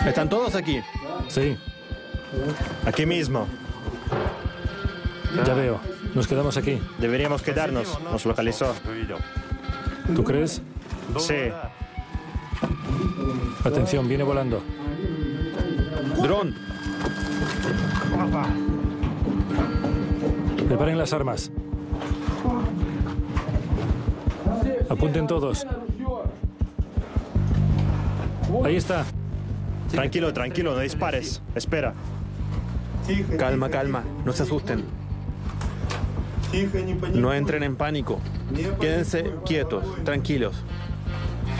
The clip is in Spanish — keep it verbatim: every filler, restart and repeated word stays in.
¿Están todos aquí? Sí, Aquí mismo. ya veo. Nos quedamos aquí. Deberíamos quedarnos. Nos localizó. ¿Tú crees? Sí. Atención, viene volando. ¡Dron! Preparen las armas. Apunten todos. Ahí está. Tranquilo, tranquilo, no dispares. Espera. Calma, calma. No se asusten. No entren en pánico. Quédense quietos, tranquilos.